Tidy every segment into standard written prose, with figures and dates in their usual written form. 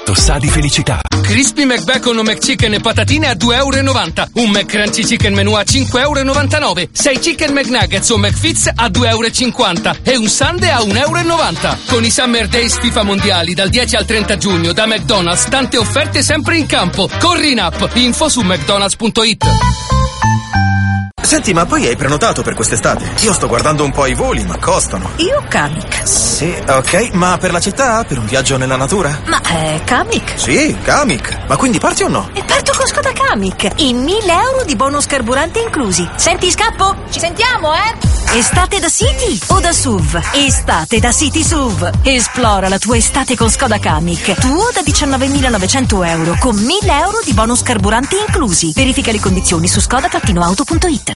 Quanto sa di felicità. Crispy McBacon o McChicken e patatine a €2,90. Un McCrunchy Chicken Menù a €5,99. 6 Chicken McNuggets o McFits a €2,50. E un sundae a €1,90. Con i Summer Days FIFA Mondiali dal 10 al 30 giugno da McDonald's, tante offerte sempre in campo. Corri in app, info su mcdonalds.it. Senti, ma poi hai prenotato per quest'estate? Io sto guardando un po' i voli, ma costano. Io Kamiq. Sì, ok, ma per la città? Per un viaggio nella natura? Ma Kamiq? Sì, Kamiq. Ma quindi parti o no? E parto con Skoda Kamiq. I €1.000 di bonus carburante inclusi. Senti, scappo? Ci sentiamo, Estate da City o da SUV? Estate da City SUV. Esplora la tua estate con Skoda Kamiq. Tuo da €19.900 con €1.000 di bonus carburante inclusi. Verifica le condizioni su skoda-auto.it.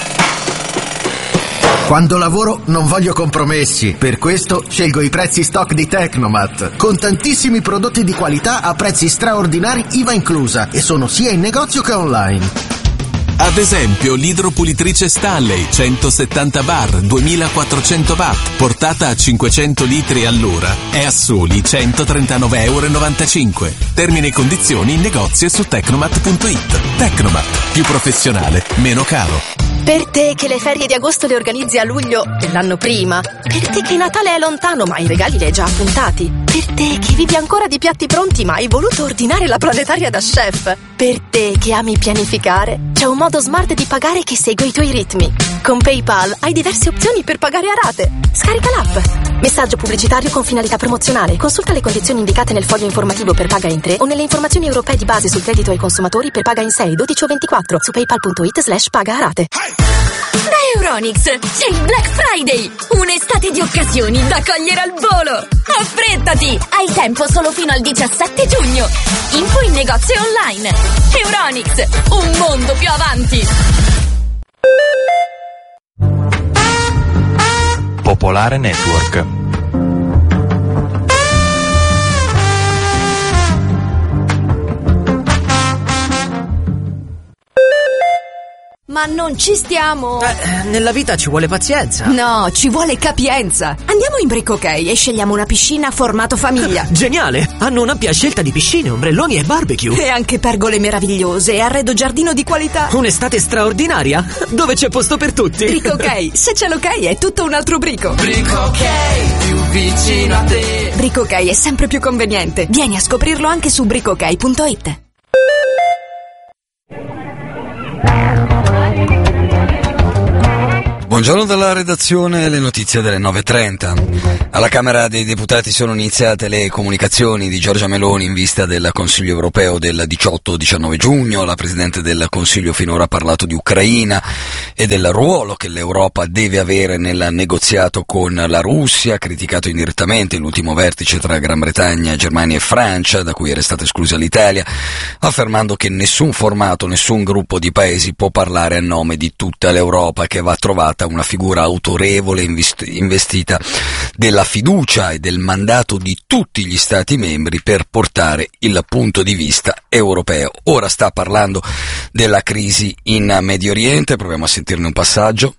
Quando lavoro non voglio compromessi, per questo scelgo i prezzi stock di Tecnomat, con tantissimi prodotti di qualità a prezzi straordinari IVA inclusa, e sono sia in negozio che online. Ad esempio, l'idropulitrice Stanley 170 bar 2400 watt, portata a 500 litri all'ora, è a soli €139,95. Termini e condizioni in negozio e su tecnomat.it. Tecnomat, più professionale, meno caro. Per te che le ferie di agosto le organizzi a luglio dell'anno prima. Per te che Natale è lontano ma i regali li hai già appuntati. Per te che vivi ancora di piatti pronti ma hai voluto ordinare la planetaria da chef. Per te che ami pianificare, c'è un modo smart di pagare che segue i tuoi ritmi. Con PayPal hai diverse opzioni per pagare a rate. Scarica l'app. Messaggio pubblicitario con finalità promozionale. Consulta le condizioni indicate nel foglio informativo per paga in 3 o nelle informazioni europee di base sul credito ai consumatori per paga in 6, 12 o 24 su paypal.it/paga a rate. Da Euronics c'è il Black Friday, un'estate di occasioni da cogliere al volo. Affrettati, hai tempo solo fino al 17 giugno. Info in negozio e online. Euronics, un mondo più avanti. Popolare Network. Ma non ci stiamo. Nella vita ci vuole pazienza. No, ci vuole capienza. Andiamo in Brick OK e scegliamo una piscina a formato famiglia. Geniale! Hanno un'ampia scelta di piscine, ombrelloni e barbecue. E anche pergole meravigliose e arredo giardino di qualità. Un'estate straordinaria, dove c'è posto per tutti. Brick OK, se c'è l'ok è tutto un altro brico. Brick OK, più vicino a te. Brick OK è sempre più conveniente. Vieni a scoprirlo anche su brickok.it. Buongiorno dalla redazione, le notizie delle 9:30. Alla Camera dei Deputati sono iniziate le comunicazioni di Giorgia Meloni in vista del Consiglio europeo del 18-19 giugno. La Presidente del Consiglio finora ha parlato di Ucraina e del ruolo che l'Europa deve avere nel negoziato con la Russia, ha criticato indirettamente l'ultimo vertice tra Gran Bretagna, Germania e Francia, da cui era stata esclusa l'Italia, affermando che nessun formato, nessun gruppo di paesi può parlare a nome di tutta l'Europa, che va trovata una figura autorevole investita della fiducia e del mandato di tutti gli Stati membri per portare il punto di vista europeo. Ora sta parlando della crisi in Medio Oriente, proviamo a sentirne un passaggio.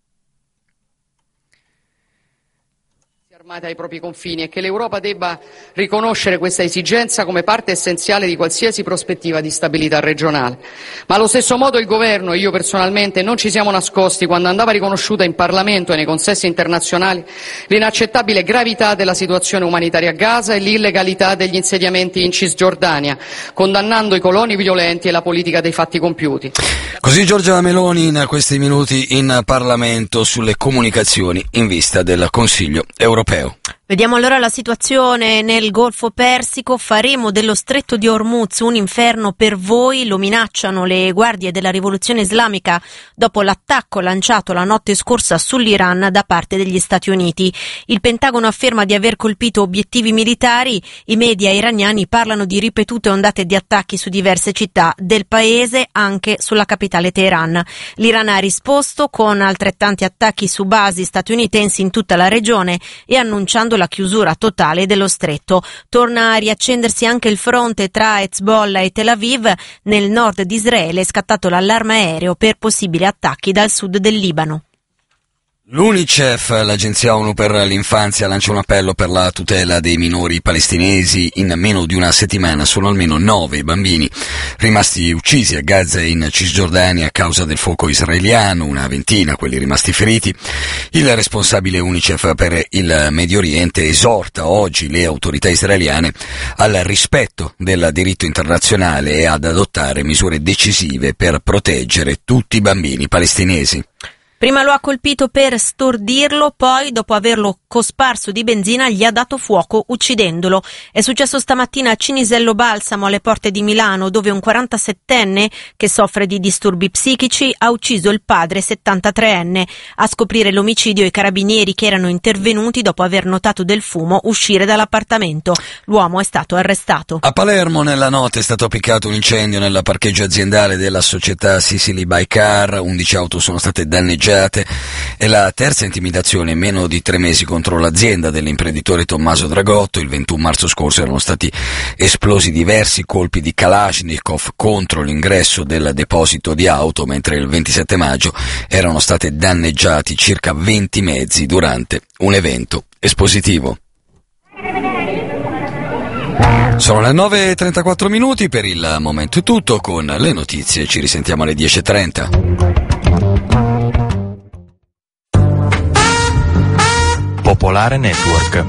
Ai propri confini e che l'Europa debba riconoscere questa esigenza come parte essenziale di qualsiasi prospettiva di stabilità regionale. Ma allo stesso modo il governo e io personalmente non ci siamo nascosti quando andava riconosciuta in Parlamento e nei consessi internazionali l'inaccettabile gravità della situazione umanitaria a Gaza e l'illegalità degli insediamenti in Cisgiordania, condannando i coloni violenti e la politica dei fatti compiuti. Così Giorgia Meloni in questi minuti in Parlamento sulle comunicazioni in vista del Consiglio europeo. Vediamo allora la situazione nel Golfo Persico. Faremo dello stretto di Hormuz un inferno per voi, lo minacciano le guardie della rivoluzione islamica dopo l'attacco lanciato la notte scorsa sull'Iran da parte degli Stati Uniti. Il Pentagono afferma di aver colpito obiettivi militari, i media iraniani parlano di ripetute ondate di attacchi su diverse città del paese, anche sulla capitale Teheran. L'Iran ha risposto con altrettanti attacchi su basi statunitensi in tutta la regione e annunciando la chiusura totale dello stretto. Torna a riaccendersi anche il fronte tra Hezbollah e Tel Aviv. Nel nord di Israele è scattato l'allarme aereo per possibili attacchi dal sud del Libano. L'UNICEF, l'agenzia ONU per l'infanzia, lancia un appello per la tutela dei minori palestinesi. In meno di una settimana sono almeno 9 bambini rimasti uccisi a Gaza e in Cisgiordania a causa del fuoco israeliano, una ventina quelli rimasti feriti. Il responsabile UNICEF per il Medio Oriente esorta oggi le autorità israeliane al rispetto del diritto internazionale e ad adottare misure decisive per proteggere tutti i bambini palestinesi. Prima lo ha colpito per stordirlo, poi, dopo averlo cosparso di benzina, gli ha dato fuoco uccidendolo. È successo stamattina a Cinisello Balsamo, alle porte di Milano, dove un 47enne che soffre di disturbi psichici ha ucciso il padre 73enne. A scoprire l'omicidio i carabinieri che erano intervenuti dopo aver notato del fumo uscire dall'appartamento. L'uomo è stato arrestato. A Palermo nella notte è stato appiccato un incendio nel parcheggio aziendale della società Sicily by Car, 11 auto sono state danneggiate. È la terza intimidazione in meno di 3 mesi contro l'azienda dell'imprenditore Tommaso Dragotto. Il 21 marzo scorso erano stati esplosi diversi colpi di Kalashnikov contro l'ingresso del deposito di auto, mentre il 27 maggio erano state danneggiati circa 20 mezzi durante un evento espositivo. Sono le 9:34 minuti, per il momento è tutto, con le notizie ci risentiamo alle 10:30. Popolare Network.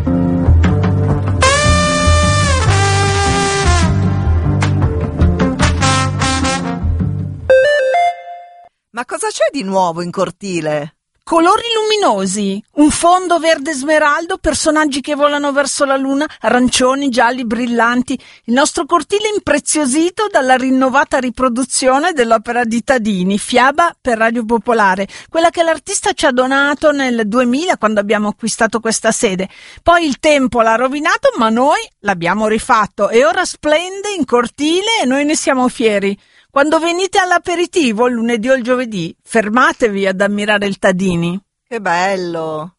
Ma cosa c'è di nuovo in cortile? Colori luminosi, un fondo verde smeraldo, personaggi che volano verso la luna, arancioni, gialli, brillanti. Il nostro cortile impreziosito dalla rinnovata riproduzione dell'opera di Tadini, Fiaba per Radio Popolare, quella che l'artista ci ha donato nel 2000 quando abbiamo acquistato questa sede. Poi il tempo l'ha rovinato, ma noi l'abbiamo rifatto e ora splende in cortile e noi ne siamo fieri. Quando venite all'aperitivo, il lunedì o il giovedì, fermatevi ad ammirare il Tadini. Che bello!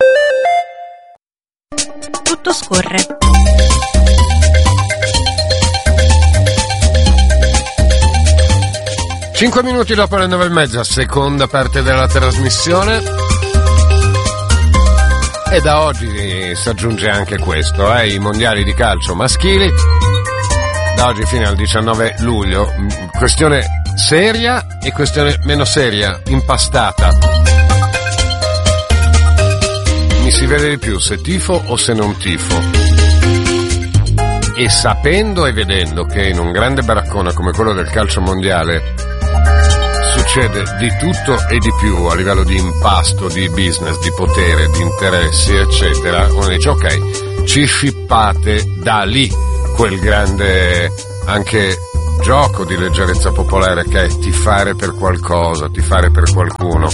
Tutto scorre. Cinque minuti dopo le 9:30, seconda parte della trasmissione. E da oggi si aggiunge anche questo, i mondiali di calcio maschili. Da oggi fino al 19 luglio, questione seria e questione meno seria, impastata. Mi si vede di più se tifo o se non tifo. E sapendo e vedendo che in un grande baraccone come quello del calcio mondiale succede di tutto e di più a livello di impasto, di business, di potere, di interessi, eccetera, uno dice ok, ci scippate da lì quel grande anche gioco di leggerezza popolare che è tifare per qualcosa, tifare per qualcuno.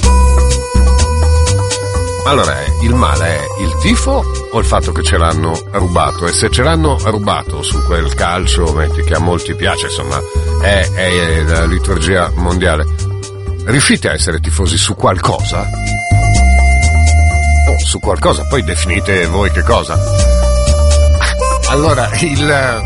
Allora, il male è il tifo o il fatto che ce l'hanno rubato? E se ce l'hanno rubato su quel calcio, metti, che a molti piace, insomma, è la liturgia mondiale, riuscite a essere tifosi su qualcosa? Oh, su qualcosa, poi definite voi che cosa. Allora, il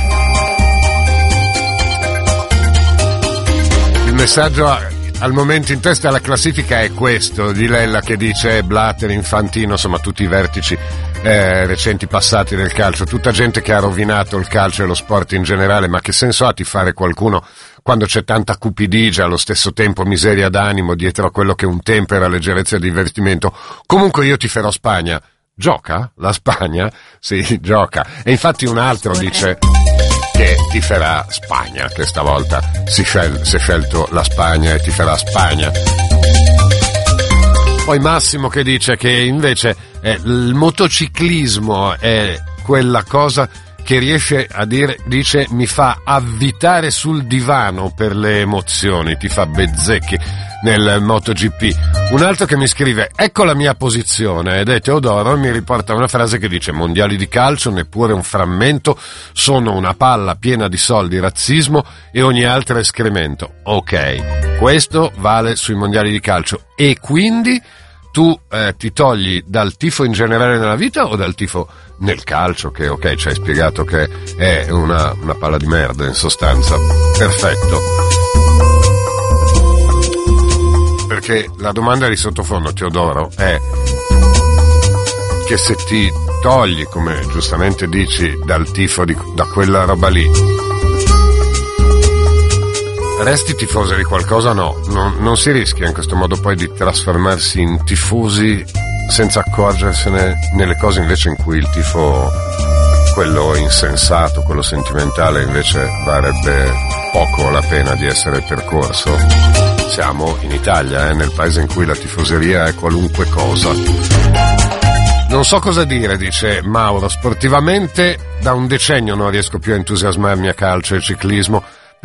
messaggio al momento in testa alla classifica è questo, di Lella che dice Blatter, Infantino, insomma tutti i vertici recenti passati del calcio, tutta gente che ha rovinato il calcio e lo sport in generale, ma che senso ha tifare qualcuno quando c'è tanta cupidigia, allo stesso tempo miseria d'animo dietro a quello che un tempo era leggerezza e divertimento? Comunque io tiferò Spagna. Gioca la Spagna? Sì, gioca. E infatti un altro dice che tiferà Spagna, che stavolta si è scelto la Spagna e tiferà Spagna. Poi Massimo che dice che invece il motociclismo è quella cosa che riesce a dire, dice, mi fa avvitare sul divano per le emozioni, ti fa Bezzecchi nel MotoGP. Un altro che mi scrive, ecco la mia posizione, ed è Teodoro, mi riporta una frase che dice, mondiali di calcio, neppure un frammento, sono una palla piena di soldi, razzismo e ogni altro escremento. Ok, questo vale sui mondiali di calcio, e quindi tu ti togli dal tifo in generale nella vita o dal tifo nel calcio, che ok, ci hai spiegato che è una palla di merda in sostanza. Perfetto. perché la domanda di sottofondo, Teodoro, è che se ti togli, come giustamente dici, dal tifo da quella roba lì, resti tifosi di qualcosa? No, non si rischia in questo modo poi di trasformarsi in tifosi senza accorgersene nelle cose invece in cui il tifo, quello insensato, quello sentimentale, invece varrebbe poco la pena di essere percorso. Siamo in Italia, nel paese in cui la tifoseria è qualunque cosa. Non so cosa dire, dice Mauro, sportivamente da un decennio non riesco più a entusiasmarmi a calcio e ciclismo,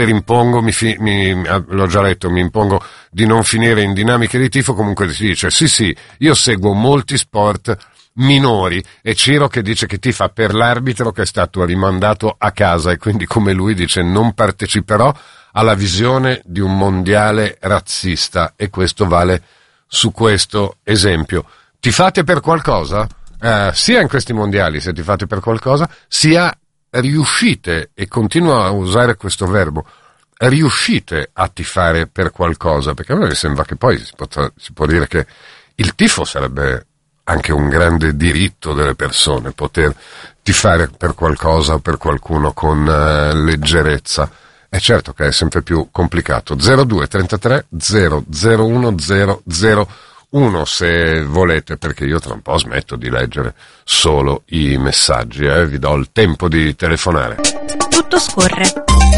l'ho già letto, mi impongo di non finire in dinamiche di tifo. Comunque si dice, sì, io seguo molti sport minori, e Ciro che dice che tifa per l'arbitro che è stato rimandato a casa, e quindi come lui dice non parteciperò alla visione di un mondiale razzista, e questo vale su questo esempio. Tifate per qualcosa? Sia in questi mondiali, se tifate per qualcosa, sia riuscite, e continuo a usare questo verbo, riuscite a tifare per qualcosa, perché a me sembra che poi si può dire che il tifo sarebbe anche un grande diritto delle persone, poter tifare per qualcosa o per qualcuno con leggerezza. È certo che è sempre più complicato. 02 33 001 001 se volete, perché io tra un po' smetto di leggere solo i messaggi, vi do il tempo di telefonare. Tutto scorre.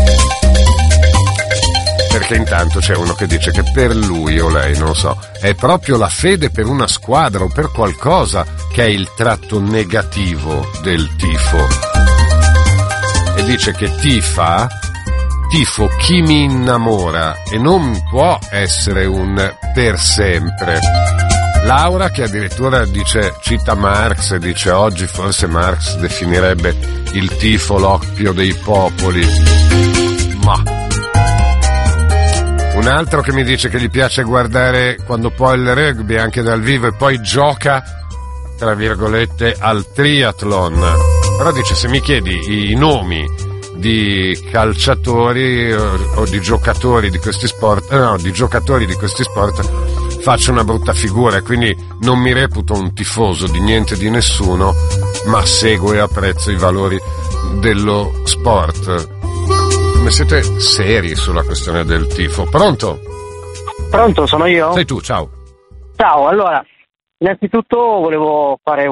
Perché intanto c'è uno che dice che per lui o lei, non so, è proprio la fede per una squadra o per qualcosa che è il tratto negativo del tifo. E dice che tifo chi mi innamora, e non può essere un per sempre. Laura che addirittura cita Marx e dice oggi forse Marx definirebbe il tifo l'oppio dei popoli. Ma un altro che mi dice che gli piace guardare quando può il rugby anche dal vivo, e poi gioca tra virgolette al triathlon. Però dice, se mi chiedi i nomi di calciatori o di giocatori di questi sport, di giocatori di questi sport, faccio una brutta figura, e quindi non mi reputo un tifoso di niente di nessuno, ma seguo e apprezzo i valori dello sport. Come siete seri sulla questione del tifo? Pronto? Pronto, sono io? Sei tu, ciao. Ciao, allora, innanzitutto volevo fare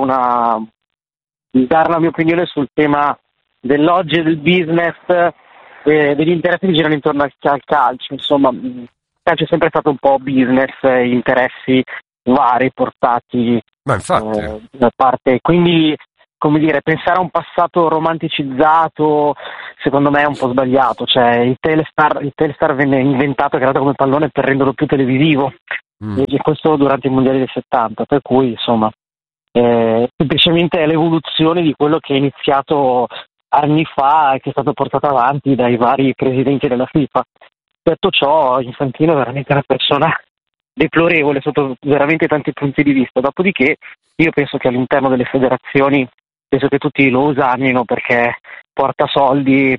dare la mia opinione sul tema dell'oggi e del business, degli interessi che girano intorno al calcio. Insomma, il calcio è sempre stato un po' business, interessi vari portati da parte, quindi, come dire, pensare a un passato romanticizzato secondo me è un po' sbagliato. Cioè il Telestar venne inventato e creato come pallone per renderlo più televisivo, e questo durante i mondiali del 70, per cui insomma semplicemente è l'evoluzione di quello che è iniziato anni fa e che è stato portato avanti dai vari presidenti della FIFA. Detto ciò, Infantino è veramente una persona deplorevole sotto veramente tanti punti di vista. Dopodiché io penso che all'interno delle federazioni penso che tutti lo usannino, perché porta soldi,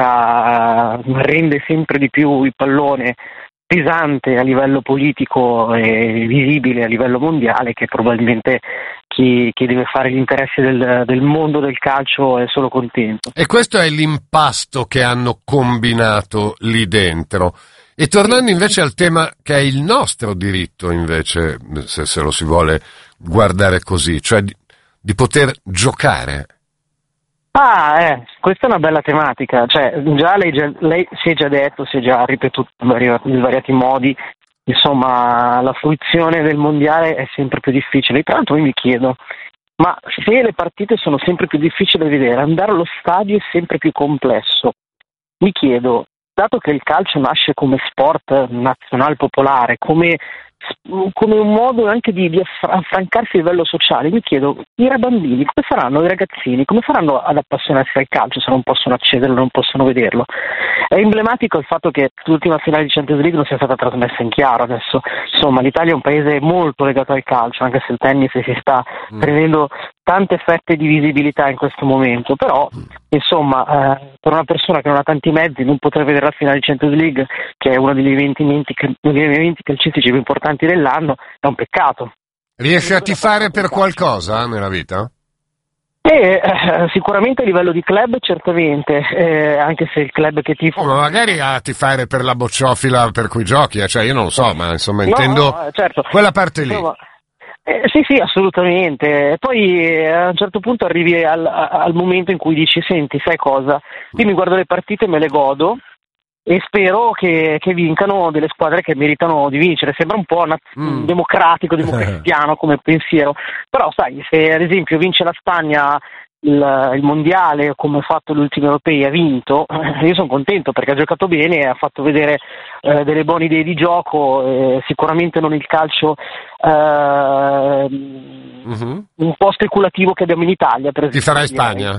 rende sempre di più il pallone pesante a livello politico e visibile a livello mondiale, che probabilmente chi deve fare gli interessi del mondo del calcio è solo contento. E questo è l'impasto che hanno combinato lì dentro. E tornando invece al tema che è il nostro diritto, invece, se lo si vuole guardare così, cioè di poter giocare. Questa è una bella tematica. Cioè, già lei si è già detto, si è già ripetuto in svariati modi, insomma, la fruizione del mondiale è sempre più difficile. Tra l'altro io mi chiedo, ma se le partite sono sempre più difficili da vedere, andare allo stadio è sempre più complesso, mi chiedo, dato che il calcio nasce come sport nazionale popolare, come un modo anche di affrancarsi a livello sociale, mi chiedo, i bambini come faranno, i ragazzini come faranno ad appassionarsi al calcio se non possono accederlo, non possono vederlo? È emblematico il fatto che l'ultima finale di Champions League non sia stata trasmessa in chiaro. Adesso insomma l'Italia è un paese molto legato al calcio, anche se il tennis si sta prendendo tante fette di visibilità in questo momento, però insomma per una persona che non ha tanti mezzi non potrà vedere la finale di Champions League, che è uno degli eventi calcistici più importanti importanti dell'anno, è un peccato. Riesci a tifare per qualcosa nella vita? Sicuramente a livello di club, certamente, anche se il club che tifo... ma magari a tifare per la bocciofila per cui giochi, cioè io non lo so, ma insomma intendo certo. Quella parte lì. Sì, assolutamente. Poi a un certo punto arrivi al momento in cui dici, senti, sai cosa? Io mi guardo le partite, me le godo e spero che vincano delle squadre che meritano di vincere. Sembra un po' democratico, democristiano come pensiero, però sai, se ad esempio vince la Spagna il mondiale come ha fatto l'ultimo europei, ha vinto, io sono contento perché ha giocato bene, ha fatto vedere delle buone idee di gioco, sicuramente non il calcio un po' speculativo che abbiamo in Italia, per esempio. Ti farai Spagna?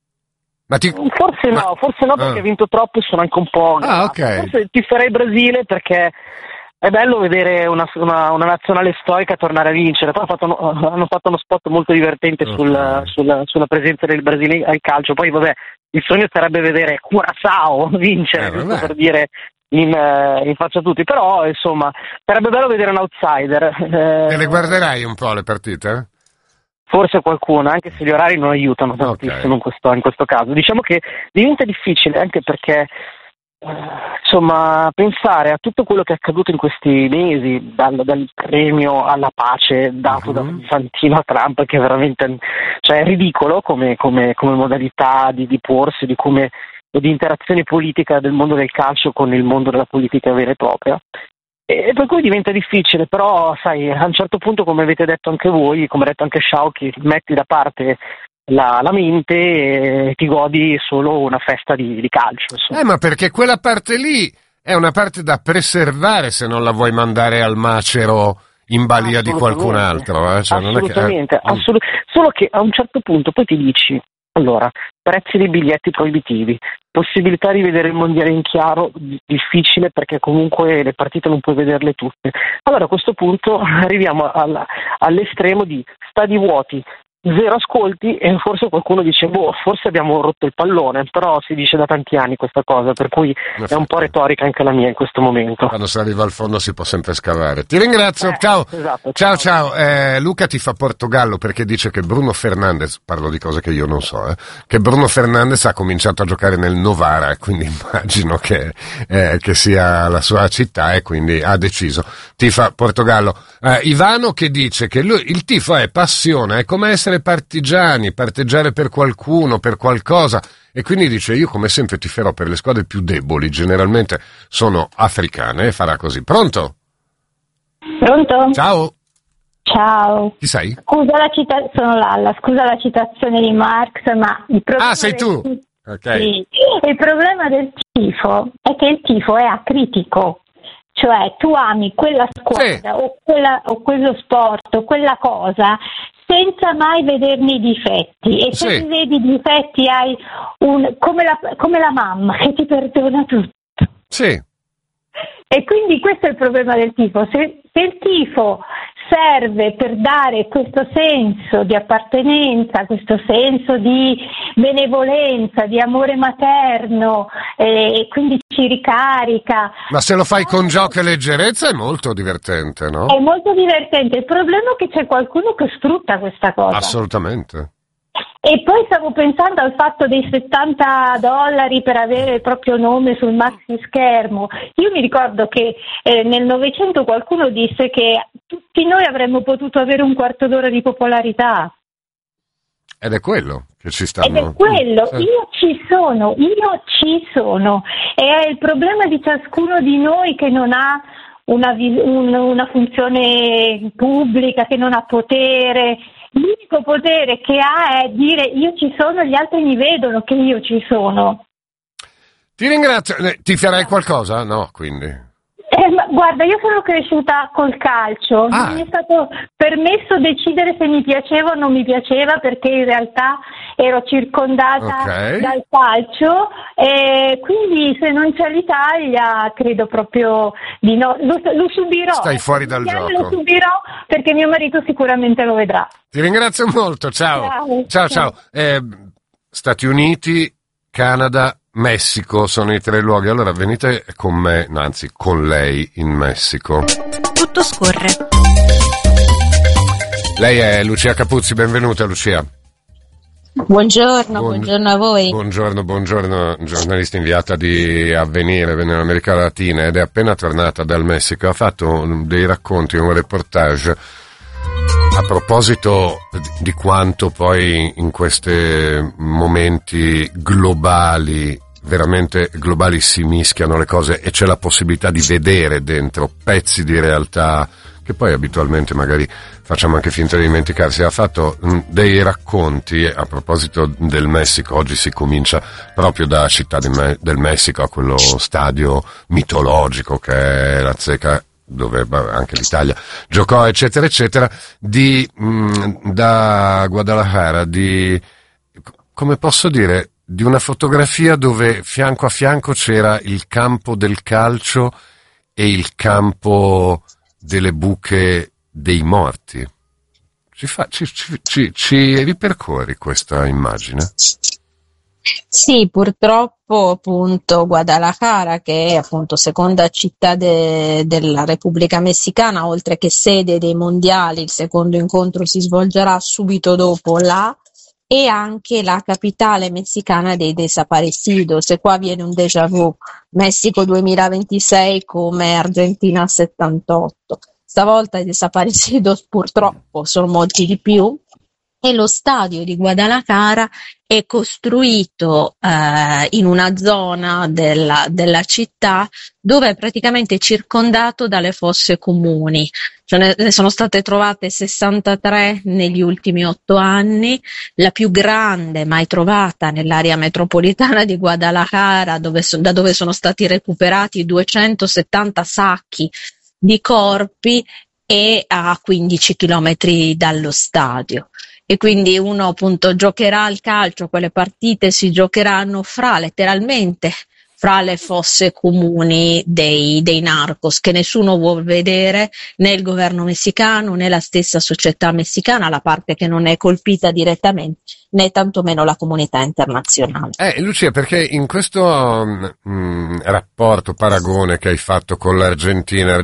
Forse no, perché ha vinto troppo e sono anche un po'... okay. Forse ti farei Brasile perché è bello vedere una nazionale storica tornare a vincere. Poi hanno fatto uno spot molto divertente sulla presenza del Brasile al calcio. Poi vabbè, il sogno sarebbe vedere Curaçao vincere, per dire in faccia a tutti, però insomma sarebbe bello vedere un outsider. Te le guarderai un po' le partite? Forse qualcuno, anche se gli orari non aiutano tantissimo in questo caso. Diciamo che diventa difficile anche perché insomma pensare a tutto quello che è accaduto in questi mesi, dal premio alla pace dato da Infantino a Trump, che veramente è ridicolo come modalità di porsi, di interazione politica del mondo del calcio con il mondo della politica vera e propria. E per cui diventa difficile, però sai, a un certo punto, come avete detto anche voi, come ha detto anche Sciauchi, metti da parte la mente e ti godi solo una festa di calcio. Insomma. Ma perché quella parte lì è una parte da preservare se non la vuoi mandare al macero in balia di qualcun altro. Cioè, assolutamente, solo che a un certo punto poi ti dici, allora, prezzi dei biglietti proibitivi, possibilità di vedere il mondiale in chiaro, difficile perché comunque le partite non puoi vederle tutte. Allora a questo punto arriviamo all'estremo di stadi vuoti, zero ascolti e forse qualcuno dice forse abbiamo rotto il pallone, però si dice da tanti anni questa cosa, per cui è un po' retorica anche la mia in questo momento. Quando si arriva al fondo si può sempre scavare. Ti ringrazio, ciao. Esatto, ciao. Luca ti fa Portogallo perché dice che Bruno Fernandes, parlo di cose che io non so, che Bruno Fernandes ha cominciato a giocare nel Novara, quindi immagino che sia la sua città e quindi ha deciso. Ti fa Portogallo. Ivano che dice che il tifo è passione, è come essere partigiani, parteggiare per qualcuno, per qualcosa, e quindi dice io come sempre tiferò per le squadre più deboli, generalmente sono africane, e farà così. Pronto? Ciao. Chi sei? Sono Lalla, scusa la citazione di Marx, ma il problema sei tu? Ok. Sì. Il problema del tifo è che il tifo è acritico. Cioè tu ami quella squadra o quello sport o quella cosa senza mai vederne i difetti, e se vedi i difetti hai come la mamma che ti perdona tutto. Sì. E quindi questo è il problema del tifo. Se il tifo serve per dare questo senso di appartenenza, questo senso di benevolenza, di amore materno, e quindi ci ricarica. Ma se lo fai con gioco e leggerezza è molto divertente, no? È molto divertente. Il problema è che c'è qualcuno che sfrutta questa cosa. Assolutamente. E poi stavo pensando al fatto dei $70 per avere il proprio nome sul maxi schermo. Io mi ricordo che nel Novecento qualcuno disse che tutti noi avremmo potuto avere un quarto d'ora di popolarità. Ed è quello che ci stanno. Ed è quello, io ci sono. E è il problema di ciascuno di noi che non ha una funzione pubblica, che non ha potere. L'unico potere che ha è dire io ci sono, gli altri mi vedono che io ci sono. Ti ringrazio. Ti farai qualcosa? No, quindi. Ma guarda, io sono cresciuta col calcio, non mi è stato permesso decidere se mi piaceva o non mi piaceva, perché in realtà ero circondata dal calcio, e quindi se non c'è l'Italia credo proprio di no, lo subirò. Stai fuori dal gioco. Lo subirò perché mio marito sicuramente lo vedrà. Ti ringrazio molto, ciao. Stati Uniti, Canada, Messico sono i 3 luoghi. Allora venite con me, anzi con lei in Messico. tutto scorre. Lei è Lucia Capuzzi, benvenuta Lucia. Buongiorno a voi. Buongiorno, giornalista inviata di Avvenire nell'America Latina ed è appena tornata dal Messico. Ha fatto dei racconti, un reportage a proposito di quanto poi in questi momenti globali, veramente globali, si mischiano le cose e c'è la possibilità di vedere dentro pezzi di realtà che poi abitualmente magari facciamo anche finta di dimenticarsi. Ha fatto dei racconti a proposito del Messico. Oggi si comincia proprio da Città del Messico, a quello stadio mitologico che è l'Azteca, dove anche l'Italia giocò, eccetera eccetera, da Guadalajara, come posso dire, di una fotografia dove fianco a fianco c'era il campo del calcio e il campo delle buche dei morti. Ci ripercorri questa immagine? Sì, purtroppo appunto Guadalajara, che è appunto seconda città della Repubblica Messicana, oltre che sede dei mondiali, il secondo incontro si svolgerà subito dopo là, e anche la capitale messicana dei desaparecidos, e qua viene un déjà vu, Messico 2026 come Argentina 78. Stavolta i desaparecidos purtroppo sono molti di più, e lo stadio di Guadalajara è costruito in una zona della città dove è praticamente circondato dalle fosse comuni. Cioè ne sono state trovate 63 negli ultimi 8 anni, la più grande mai trovata nell'area metropolitana di Guadalajara, da dove sono stati recuperati 270 sacchi di corpi, e a 15 chilometri dallo stadio. E quindi uno appunto giocherà al calcio, quelle partite si giocheranno letteralmente fra le fosse comuni dei narcos, che nessuno vuol vedere, né il governo messicano né la stessa società messicana, la parte che non è colpita direttamente, né tantomeno la comunità internazionale. Lucia, perché in questo rapporto, paragone che hai fatto con l'Argentina,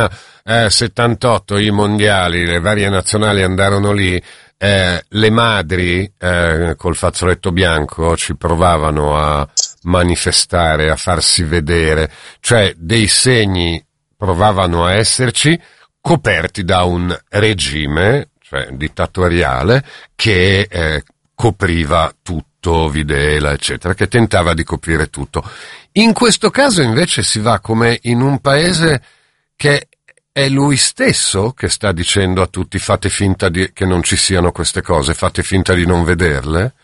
78, i mondiali, le varie nazionali andarono lì, le madri col fazzoletto bianco ci provavano a manifestare, a farsi vedere, cioè dei segni provavano a esserci, coperti da un regime, cioè dittatoriale, che copriva tutto, Videla, eccetera, che tentava di coprire tutto. In questo caso invece si va come in un paese che è lui stesso che sta dicendo a tutti: fate finta che non ci siano queste cose, fate finta di non vederle?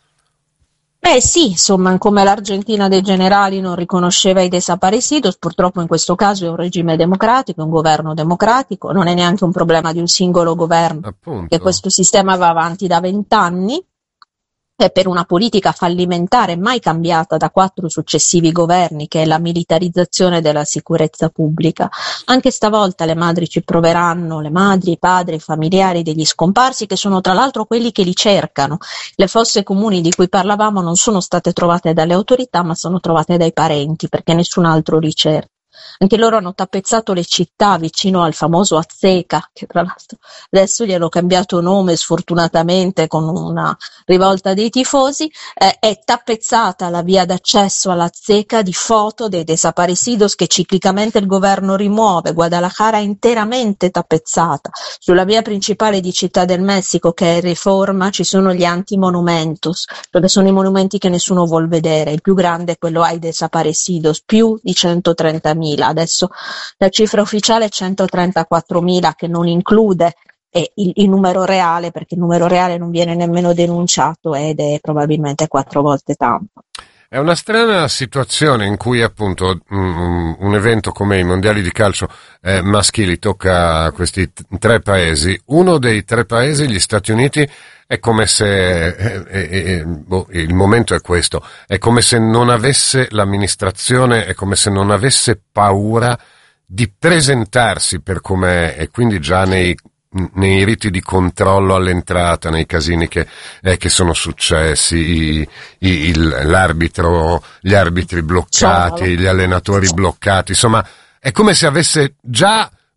Sì, insomma, come l'Argentina dei generali non riconosceva i desaparecidos, purtroppo in questo caso è un regime democratico, un governo democratico, non è neanche un problema di un singolo governo, appunto, che questo sistema va avanti da 20 anni. E per una politica fallimentare mai cambiata da 4 successivi governi, che è la militarizzazione della sicurezza pubblica. Anche stavolta le madri ci proveranno, le madri, i padri, i familiari degli scomparsi, che sono tra l'altro quelli che li cercano. Le fosse comuni di cui parlavamo non sono state trovate dalle autorità, ma sono trovate dai parenti, perché nessun altro li cerca. Anche loro hanno tappezzato le città vicino al famoso Azteca, che tra l'altro adesso gli hanno cambiato nome sfortunatamente con una rivolta dei tifosi. È tappezzata la via d'accesso all'Azteca di foto dei desaparecidos che ciclicamente il governo rimuove. Guadalajara è interamente tappezzata. Sulla via principale di Città del Messico, che è Reforma, ci sono gli antimonumentos, perché sono i monumenti che nessuno vuol vedere. Il più grande è quello ai desaparecidos, più di 130.000. Adesso la cifra ufficiale è 134.000, che non include il numero reale, perché il numero reale non viene nemmeno denunciato ed è probabilmente 4 volte tanto. È una strana situazione in cui appunto un evento come i mondiali di calcio maschili tocca questi 3 paesi. Uno dei 3 paesi, gli Stati Uniti, è come se il momento è questo, è come se non avesse l'amministrazione, è come se non avesse paura di presentarsi per com'è, e quindi già nei riti di controllo all'entrata, nei casini che sono successi, l'arbitro, gli arbitri bloccati, gli allenatori bloccati, insomma è come se avesse già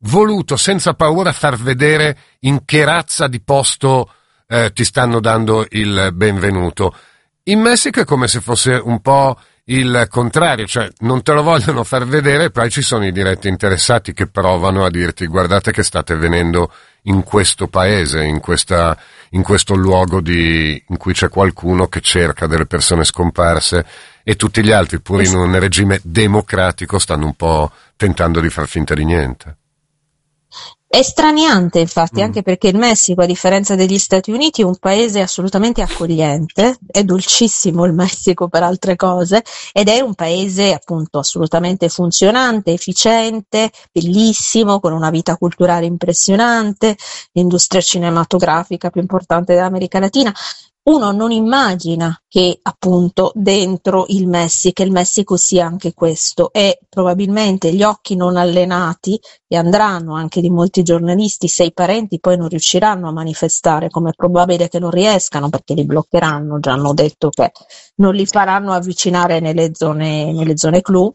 voluto senza paura far vedere in che razza di posto ti stanno dando il benvenuto. In Messico è come se fosse un po' il contrario, cioè non te lo vogliono far vedere, poi ci sono i diretti interessati che provano a dirti guardate che state venendo in questo paese, in questo luogo in cui c'è qualcuno che cerca delle persone scomparse, e tutti gli altri, pur in un regime democratico, stanno un po' tentando di far finta di niente. È straniante, infatti, anche perché il Messico, a differenza degli Stati Uniti, è un paese assolutamente accogliente, è dolcissimo il Messico per altre cose, ed è un paese appunto assolutamente funzionante, efficiente, bellissimo, con una vita culturale impressionante, l'industria cinematografica più importante dell'America Latina. Uno non immagina che appunto dentro il Messico sia anche questo, e probabilmente gli occhi non allenati, e andranno anche di molti giornalisti, se i parenti poi non riusciranno a manifestare, come è probabile che non riescano perché li bloccheranno, già hanno detto che non li faranno avvicinare nelle zone clou.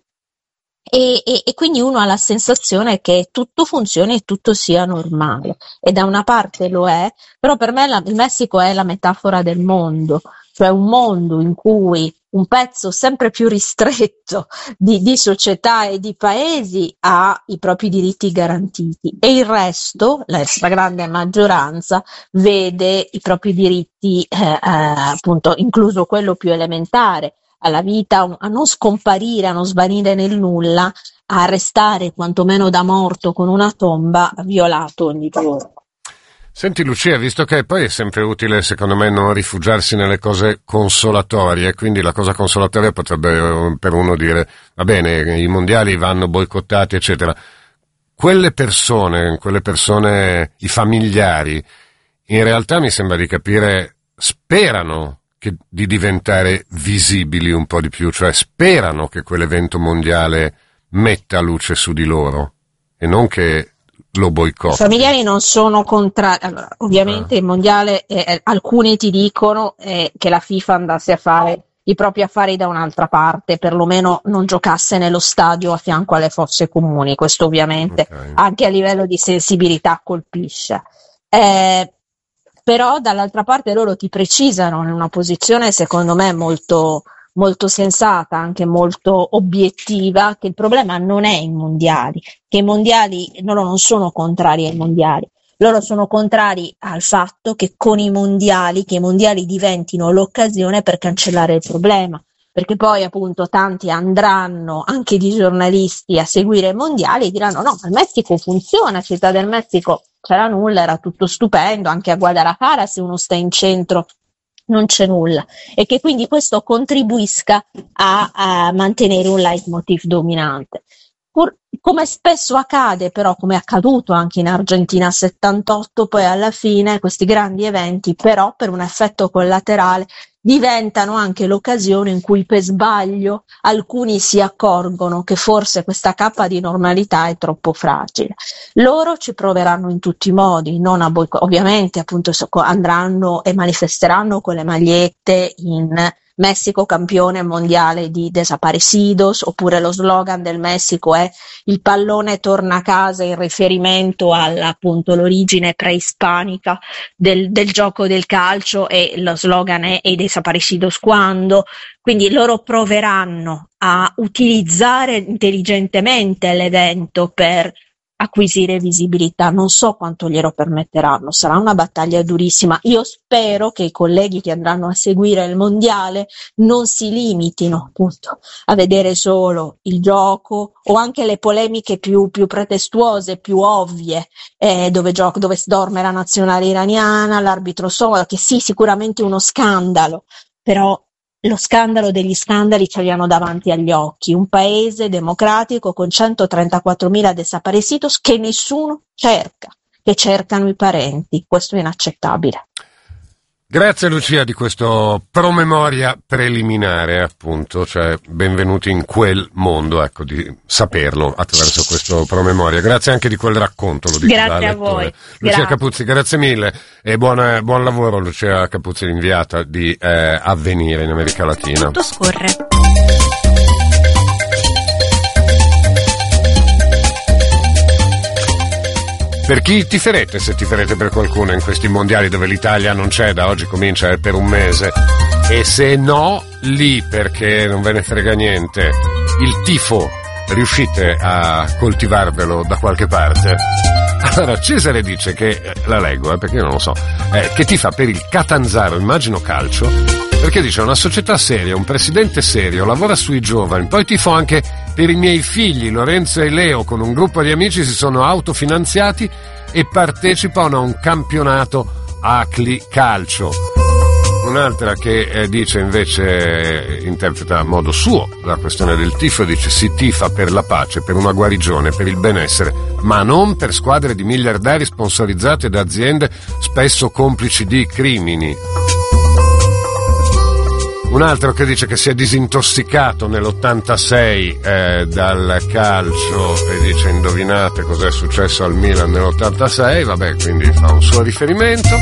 E quindi uno ha la sensazione che tutto funzioni e tutto sia normale, e da una parte lo è, però per me il Messico è la metafora del mondo, cioè un mondo in cui un pezzo sempre più ristretto di società e di paesi ha i propri diritti garantiti, e il resto, la stragrande maggioranza, vede i propri diritti appunto, incluso quello più elementare, alla vita, a non scomparire, a non svanire nel nulla, a restare quantomeno da morto con una tomba, violato ogni giorno. Senti Lucia, visto che poi è sempre utile secondo me non rifugiarsi nelle cose consolatorie, quindi la cosa consolatoria potrebbe per uno dire va bene, i mondiali vanno boicottati eccetera, quelle persone, i familiari, in realtà mi sembra di capire, sperano di diventare visibili un po' di più, cioè sperano che quell'evento mondiale metta luce su di loro e non che lo boicotti. I familiari non sono contrari. Allora, ovviamente il mondiale, alcuni ti dicono che la FIFA andasse a fare i propri affari da un'altra parte, perlomeno non giocasse nello stadio a fianco alle fosse comuni. Questo ovviamente anche a livello di sensibilità colpisce. Però dall'altra parte loro ti precisano in una posizione secondo me molto, molto sensata, anche molto obiettiva, che il problema non è i mondiali, che i mondiali, loro non sono contrari ai mondiali, loro sono contrari al fatto che con i mondiali diventino l'occasione per cancellare il problema, perché poi appunto tanti andranno, anche di giornalisti, a seguire i mondiali e diranno no, il Messico funziona, Città del Messico c'era nulla, era tutto stupendo, anche a Guadalajara se uno sta in centro non c'è nulla, e che quindi questo contribuisca a mantenere un leitmotiv dominante. Come spesso accade però, come è accaduto anche in Argentina 78, poi alla fine questi grandi eventi però per un effetto collaterale diventano anche l'occasione in cui per sbaglio alcuni si accorgono che forse questa cappa di normalità è troppo fragile. Loro ci proveranno in tutti i modi, non a ovviamente appunto andranno e manifesteranno con le magliette in Messico campione mondiale di desaparecidos, oppure lo slogan del Messico è il pallone torna a casa, in riferimento appunto l'origine preispanica del gioco del calcio, e lo slogan è "e desaparecidos quando", quindi loro proveranno a utilizzare intelligentemente l'evento per acquisire visibilità. Non so quanto glielo permetteranno, sarà una battaglia durissima. Io spero che i colleghi che andranno a seguire il mondiale non si limitino appunto a vedere solo il gioco o anche le polemiche più pretestuose, più ovvie, dove dorme la nazionale iraniana, l'arbitro che sì, sicuramente uno scandalo, però lo scandalo degli scandali ce li hanno davanti agli occhi, un paese democratico con 134.000 desaparecidos che nessuno cerca, che cercano i parenti. Questo è inaccettabile. Grazie Lucia di questo promemoria preliminare, appunto, cioè benvenuti in quel mondo, ecco, di saperlo attraverso questo promemoria. Grazie anche di quel racconto, lo dico da lettore. Grazie a voi. Lucia Capuzzi, grazie mille e buon lavoro Lucia Capuzzi, l'inviata di Avvenire in America Latina. Tutto scorre. Per chi tiferete, se tiferete per qualcuno in questi mondiali dove l'Italia non c'è, da oggi comincia per un mese, e se no, lì perché non ve ne frega niente, il tifo, riuscite a coltivarvelo da qualche parte? Allora, Cesare dice che, la leggo perché io non lo so, che tifa per il Catanzaro, immagino calcio, perché dice una società seria, un presidente serio, lavora sui giovani, poi tifo anche per i miei figli, Lorenzo e Leo, con un gruppo di amici si sono autofinanziati e partecipano a un campionato ACLI calcio. Un'altra che dice invece, interpreta a modo suo la questione del tifo, dice si tifa per la pace, per una guarigione, per il benessere, ma non per squadre di miliardari sponsorizzate da aziende spesso complici di crimini. Un altro che dice che si è disintossicato nell'86 dal calcio e dice indovinate cos'è successo al Milan nell'86, vabbè, quindi fa un suo riferimento.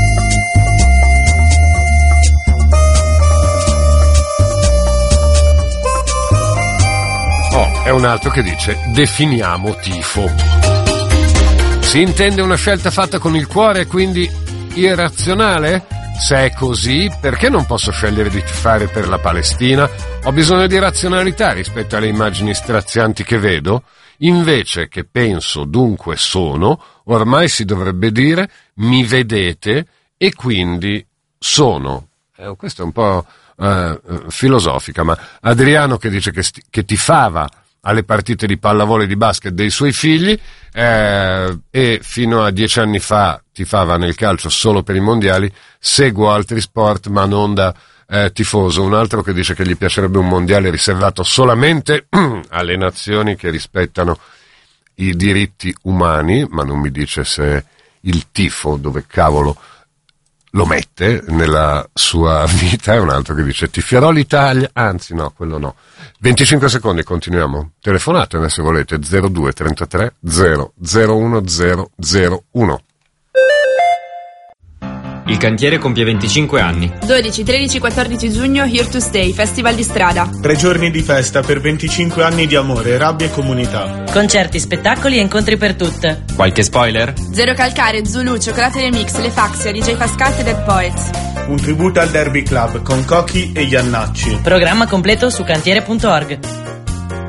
È un altro che dice definiamo tifo. Si intende una scelta fatta con il cuore e quindi irrazionale? Se è così, perché non posso scegliere di tifare per la Palestina? Ho bisogno di razionalità rispetto alle immagini strazianti che vedo? Invece che penso, dunque sono, ormai si dovrebbe dire mi vedete e quindi sono. Questo è un po' filosofica, ma Adriano che dice che tifava alle partite di pallavolo e di basket dei suoi figli e fino a 10 anni fa tifava nel calcio solo per i mondiali, seguo altri sport ma non da tifoso. Un altro che dice che gli piacerebbe un mondiale riservato solamente alle nazioni che rispettano i diritti umani, ma non mi dice se il tifo dove cavolo lo mette nella sua vita. È un altro che dice tifierò l'Italia, anzi no, quello no. 25 secondi, continuiamo. Telefonate se volete, 02 33 0 01 001. Il cantiere compie 25 anni. 12, 13, 14 giugno, Here to Stay, Festival di strada. 3 giorni di festa per 25 anni di amore, rabbia e comunità. Concerti, spettacoli e incontri per tutte. Qualche spoiler? Zero Calcare, Zulu, Cioccolate Remix, Le Faxia, DJ Pascal e Dead Poets. Un tributo al Derby Club con Cochi e Iannacci. Programma completo su cantiere.org.